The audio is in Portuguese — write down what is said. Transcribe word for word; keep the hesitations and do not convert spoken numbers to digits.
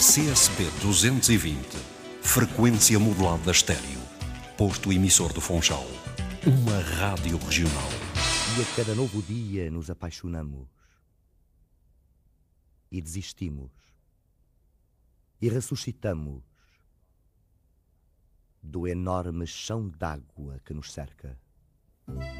C S P duzentos e vinte, frequência modulada estéreo, posto emissor do Funchal, uma rádio regional. E a cada novo dia nos apaixonamos e desistimos e ressuscitamos do enorme chão d'água que nos cerca.